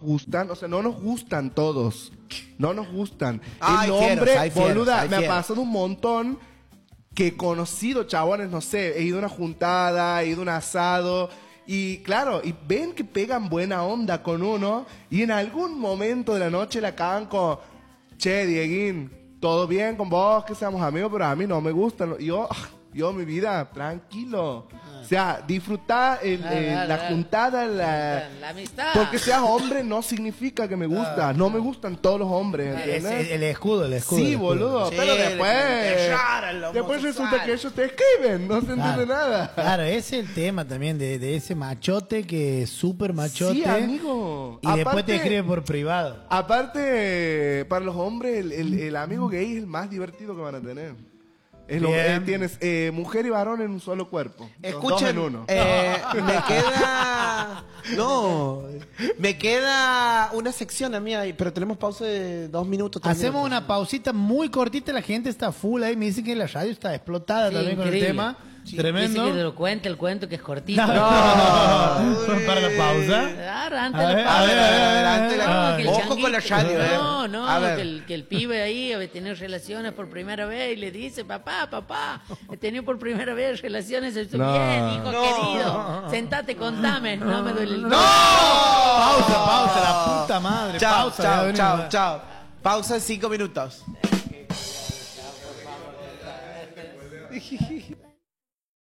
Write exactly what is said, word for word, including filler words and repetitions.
gustan, o sea, no nos gustan todos. No nos gustan. Ay, el hombre, fieros, hay fieros, boluda, hay me ha fieros. pasado un montón que he conocido chabones, no sé, he ido a una juntada, he ido a un asado. Y claro, y ven que pegan buena onda con uno y en algún momento de la noche la cagan con, che, Dieguín, todo bien con vos, que seamos amigos, pero a mí no me gustan. Y yo, yo, mi vida, tranquilo. O sea, disfrutar el, Claro, el- claro, la claro. juntada, la... La amistad. Porque seas hombre no significa que me gusta. No me gustan todos los hombres, Es ¿entiendes? el, el escudo, el escudo. Sí, el escudo. boludo, Sí, pero le- después... le lloran los Después resulta homosexuales. que ellos te escriben, no se entiende Claro. nada. Claro, ese es el tema también de, de ese machote que es súper machote. Sí, amigo. Y después te Aparte- escribe por privado. Aparte, para los hombres, el, el- el amigo gay es el más divertido que van a tener. Es lo, Bien. eh, tienes eh, mujer y varón en un solo cuerpo. Los dos Escuchen, en uno. eh, me queda... No, me queda una sección a mí ahí, pero tenemos pausa de dos minutos. tres Hacemos minutos. una pausita muy cortita, la gente está full ahí, me dicen que la radio está explotada Sí, también con el increíble. tema. Sí, Tremendo. Dice que lo cuente el cuento que es cortito. No, Uy. para la pausa. Claro, antes A de ver, la a ver, a ver, a ver, Antes la- No, que el Ojo changuito- con la radio, eh. No, no, A ver. que el, que el pibe ahí ha tenido relaciones por primera vez y le dice, papá, papá, he tenido por primera vez relaciones, estoy No. bien, hijo No. querido, sentate, contame, no me duele el... ¡No! Pausa, pausa, la puta madre. Chao, pausa, ya chao, venimos. chao, chao. Pausa en cinco minutos.